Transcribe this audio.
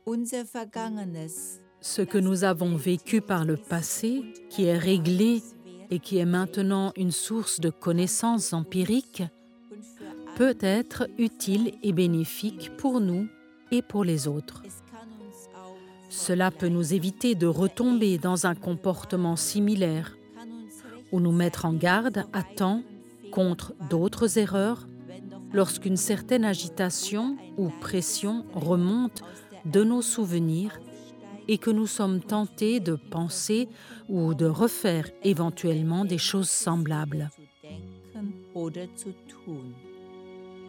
Unser Vergangenes, Ce que nous avons vécu par le passé, qui est réglé et qui est maintenant une source de connaissances empiriques, und für alle, peut être utile et bénéfique pour nous et pour les autres. es kann uns auch Cela peut nous éviter de retomber dans un comportement similaire kann uns ou nous mettre en garde à temps contre d'autres erreurs lorsqu'une certaine agitation ou pression remonte de nos souvenirs et que nous sommes tentés de penser ou de refaire éventuellement des choses semblables. zu denken oder zu tun.